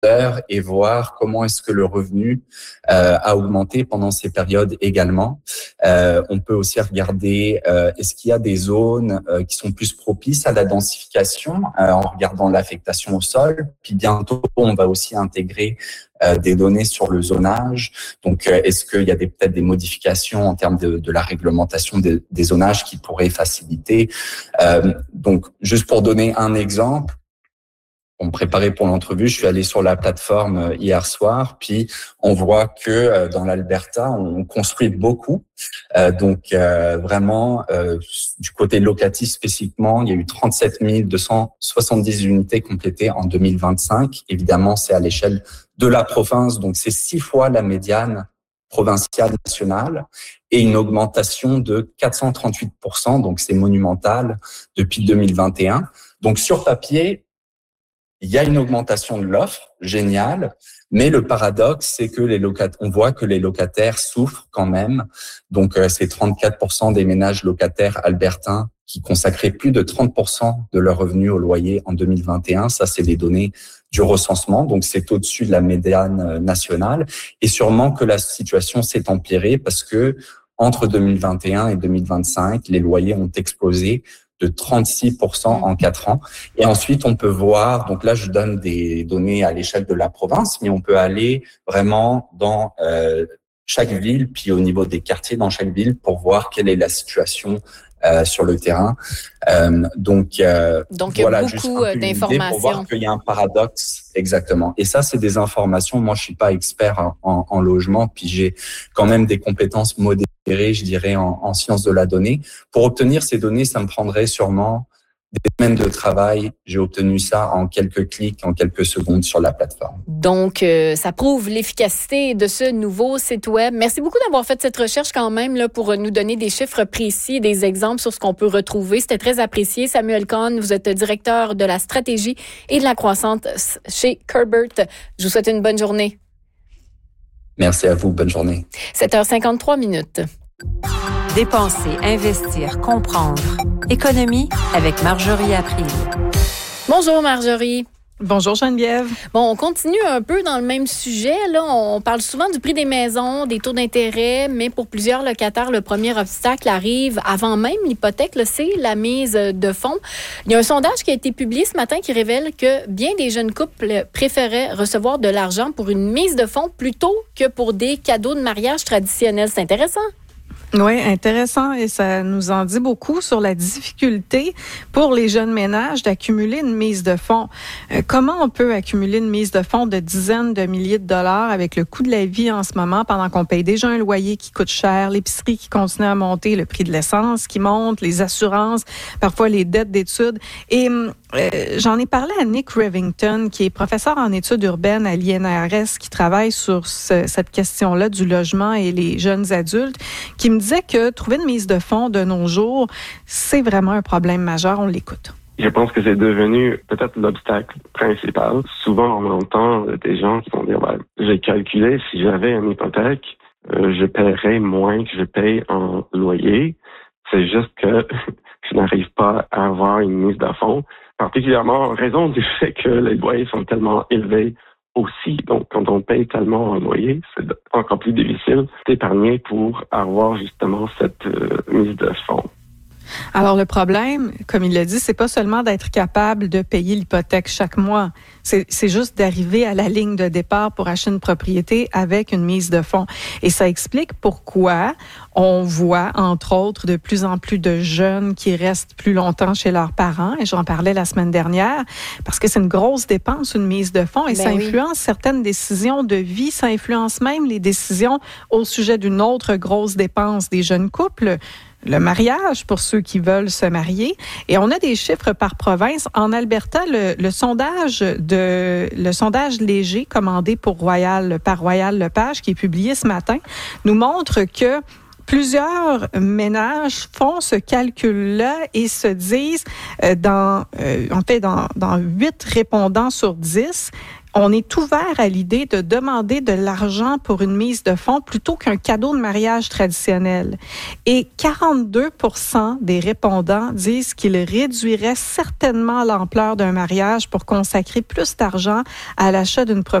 et voir comment est-ce que le revenu a augmenté pendant ces périodes également. On peut aussi regarder est-ce qu'il y a des zones qui sont plus propices à la densification en regardant l'affectation au sol. Puis bientôt, on va aussi intégrer des données sur le zonage. Donc, est-ce qu'il y a peut-être des modifications en termes de la réglementation des zonages qui pourraient faciliter. Donc, juste pour donner un exemple, pour me préparer pour l'entrevue, je suis allé sur la plateforme hier soir, puis on voit que dans l'Alberta, on construit beaucoup. Vraiment, du côté locatif spécifiquement, il y a eu 37 270 unités complétées en 2025. Évidemment, c'est à l'échelle de la province, donc c'est 6 fois la médiane provinciale nationale et une augmentation de 438%, donc c'est monumental depuis 2021. Donc sur papier, il y a une augmentation de l'offre, génial, mais le paradoxe, c'est que on voit que les locataires souffrent quand même. Donc, c'est 34% des ménages locataires albertains qui consacraient plus de 30% de leurs revenus au loyer en 2021. Ça, c'est les données du recensement. Donc, c'est au-dessus de la médiane nationale. Et sûrement que la situation s'est empirée parce que entre 2021 et 2025, les loyers ont explosé de 36% en 4 ans. Et ensuite, on peut voir, donc là, je donne des données à l'échelle de la province, mais on peut aller vraiment dans chaque ville, puis au niveau des quartiers dans chaque ville pour voir quelle est la situation sur le terrain. Donc voilà, juste beaucoup d'informations. Pour voir qu'il y a un paradoxe, exactement. Et ça, c'est des informations. Moi, je suis pas expert en logement, puis j'ai quand même des compétences modérées, je dirais, en sciences de la donnée. Pour obtenir ces données, ça me prendrait sûrement des semaines de travail. J'ai obtenu ça en quelques clics, en quelques secondes sur la plateforme. Donc, ça prouve l'efficacité de ce nouveau site web. Merci beaucoup d'avoir fait cette recherche quand même là, pour nous donner des chiffres précis, des exemples sur ce qu'on peut retrouver. C'était très apprécié. Samuel Cohn, vous êtes directeur de la stratégie et de la croissance chez Curbert. Je vous souhaite une bonne journée. Merci à vous. Bonne journée. 7h53. Dépenser, investir, comprendre. Économie avec Marjorie April. Bonjour Marjorie. Bonjour Geneviève. Bon, on continue un peu dans le même sujet. Là, on parle souvent du prix des maisons, des taux d'intérêt, mais pour plusieurs locataires, le premier obstacle arrive avant même l'hypothèque, là, c'est la mise de fonds. Il y a un sondage qui a été publié ce matin qui révèle que bien des jeunes couples préféraient recevoir de l'argent pour une mise de fonds plutôt que pour des cadeaux de mariage traditionnels. C'est intéressant. Oui, intéressant et ça nous en dit beaucoup sur la difficulté pour les jeunes ménages d'accumuler une mise de fonds. Comment on peut accumuler une mise de fonds de dizaines de milliers de dollars avec le coût de la vie en ce moment pendant qu'on paye déjà un loyer qui coûte cher, l'épicerie qui continue à monter, le prix de l'essence qui monte, les assurances, parfois les dettes d'études. Et j'en ai parlé à Nick Rivington, qui est professeur en études urbaines à l'INRS, qui travaille sur cette question-là du logement et les jeunes adultes, qui me disait que trouver une mise de fonds de nos jours, c'est vraiment un problème majeur. On l'écoute. Je pense que c'est devenu peut-être l'obstacle principal. Souvent, on entend des gens qui vont dire j'ai calculé, si j'avais une hypothèque, je paierais moins que je paye en loyer. C'est juste que je n'arrive pas à avoir une mise de fonds, particulièrement en raison du fait que les loyers sont tellement élevés aussi. Donc, quand on paye tellement en loyer, c'est encore plus difficile d'épargner pour avoir justement cette mise de fonds. Alors, le problème, comme il l'a dit, c'est pas seulement d'être capable de payer l'hypothèque chaque mois. C'est juste d'arriver à la ligne de départ pour acheter une propriété avec une mise de fonds. Et ça explique pourquoi on voit, entre autres, de plus en plus de jeunes qui restent plus longtemps chez leurs parents. Et j'en parlais la semaine dernière, parce que c'est une grosse dépense, une mise de fonds, et ça influence certaines décisions de vie. Ça influence même les décisions au sujet d'une autre grosse dépense des jeunes couples, le mariage pour ceux qui veulent se marier. Et on a des chiffres par province. En Alberta, le sondage léger commandé par Royal Lepage, qui est publié ce matin, nous montre que plusieurs ménages font ce calcul-là et se disent, dans 8 répondants sur 10, on est ouvert à l'idée de demander de l'argent pour une mise de fonds plutôt qu'un cadeau de mariage traditionnel. Et 42% des répondants disent qu'ils réduiraient certainement l'ampleur d'un mariage pour consacrer plus d'argent à l'achat d'une propriété